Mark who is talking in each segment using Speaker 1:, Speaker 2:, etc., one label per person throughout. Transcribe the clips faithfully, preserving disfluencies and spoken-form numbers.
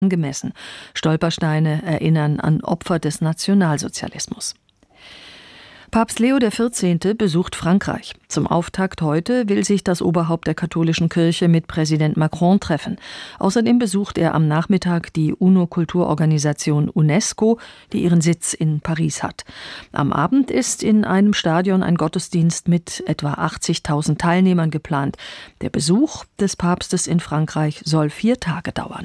Speaker 1: gemessen. Stolpersteine erinnern an Opfer des Nationalsozialismus. Papst Leo der vierzehnte besucht Frankreich. Zum Auftakt heute will sich das Oberhaupt der katholischen Kirche mit Präsident Macron treffen. Außerdem besucht er am Nachmittag die UNO-Kulturorganisation UNESCO, die ihren Sitz in Paris hat. Am Abend ist in einem Stadion ein Gottesdienst mit etwa achtzigtausend Teilnehmern geplant. Der Besuch des Papstes in Frankreich soll vier Tage dauern.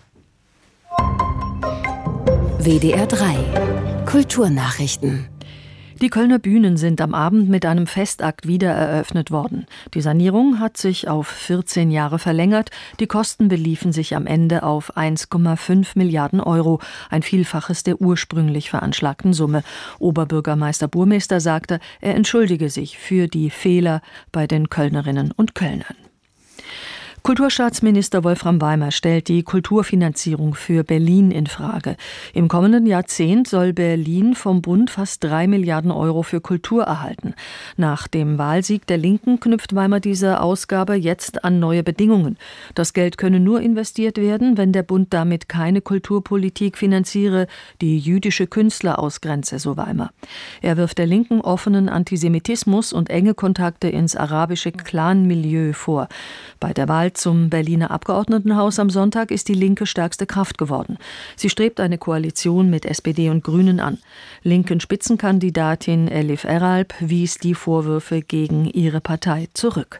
Speaker 2: W D R drei Kulturnachrichten.
Speaker 1: Die Kölner Bühnen sind am Abend mit einem Festakt wieder eröffnet worden. Die Sanierung hat sich auf vierzehn Jahre verlängert. Die Kosten beliefen sich am Ende auf eins Komma fünf Milliarden Euro, ein Vielfaches der ursprünglich veranschlagten Summe. Oberbürgermeister Burmester sagte, er entschuldige sich für die Fehler bei den Kölnerinnen und Kölnern. Kulturstaatsminister Wolfram Weimer stellt die Kulturfinanzierung für Berlin in Frage. Im kommenden Jahrzehnt soll Berlin vom Bund fast drei Milliarden Euro für Kultur erhalten. Nach dem Wahlsieg der Linken knüpft Weimer diese Ausgabe jetzt an neue Bedingungen. Das Geld könne nur investiert werden, wenn der Bund damit keine Kulturpolitik finanziere, die jüdische Künstler ausgrenze, so Weimer. Er wirft der Linken offenen Antisemitismus und enge Kontakte ins arabische Clan-Milieu vor. Bei der Wahl zum Berliner Abgeordnetenhaus am Sonntag ist die Linke stärkste Kraft geworden. Sie strebt eine Koalition mit S P D und Grünen an. Linken Spitzenkandidatin Elif Eralp wies die Vorwürfe gegen ihre Partei zurück.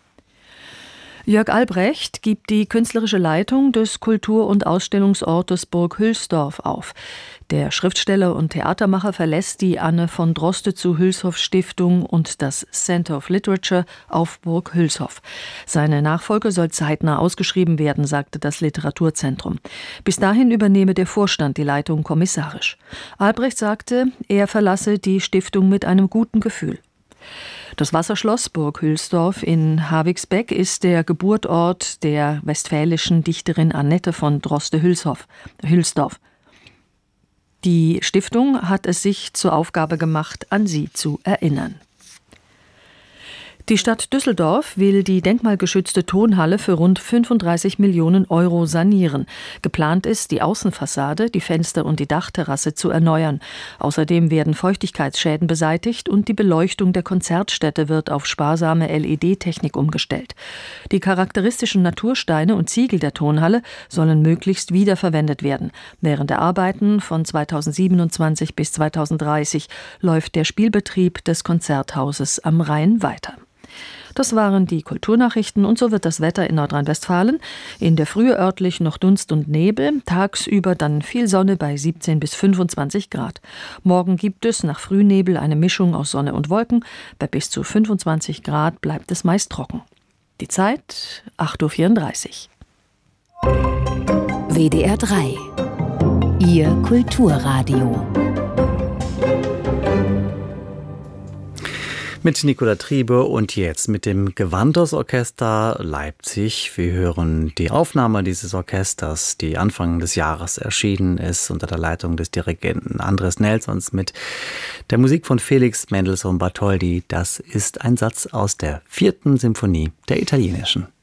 Speaker 1: Jörg Albrecht gibt die künstlerische Leitung des Kultur- und Ausstellungsortes Burg Hülsdorf auf. Der Schriftsteller und Theatermacher verlässt die Anne von Droste zu Hülshoff Stiftung und das Center of Literature auf Burg Hülshoff. Seine Nachfolge soll zeitnah ausgeschrieben werden, sagte das Literaturzentrum. Bis dahin übernehme der Vorstand die Leitung kommissarisch. Albrecht sagte, er verlasse die Stiftung mit einem guten Gefühl. Das Wasserschloss Burg Hülsdorf in Havigsbeck ist der Geburtsort der westfälischen Dichterin Annette von Droste-Hülshoff, Hülsdorf. Die Stiftung hat es sich zur Aufgabe gemacht, an sie zu erinnern. Die Stadt Düsseldorf will die denkmalgeschützte Tonhalle für rund fünfunddreißig Millionen Euro sanieren. Geplant ist, die Außenfassade, die Fenster und die Dachterrasse zu erneuern. Außerdem werden Feuchtigkeitsschäden beseitigt und die Beleuchtung der Konzertstätte wird auf sparsame L E D-Technik umgestellt. Die charakteristischen Natursteine und Ziegel der Tonhalle sollen möglichst wiederverwendet werden. Während der Arbeiten von zweitausendsiebenundzwanzig bis zweitausenddreißig läuft der Spielbetrieb des Konzerthauses am Rhein weiter. Das waren die Kulturnachrichten und so wird das Wetter in Nordrhein-Westfalen. In der Frühe örtlich noch Dunst und Nebel, tagsüber dann viel Sonne bei siebzehn bis fünfundzwanzig Grad. Morgen gibt es nach Frühnebel eine Mischung aus Sonne und Wolken. Bei bis zu fünfundzwanzig Grad bleibt es meist trocken. Die Zeit acht Uhr vierunddreißig.
Speaker 2: W D R drei. Ihr Kulturradio.
Speaker 3: Mit Nicola Triebe und jetzt mit dem Gewandhausorchester Leipzig. Wir hören die Aufnahme dieses Orchesters, die Anfang des Jahres erschienen ist, unter der Leitung des Dirigenten Andres Nelsons mit der Musik von Felix Mendelssohn Bartholdy. Das ist ein Satz aus der vierten Symphonie der italienischen.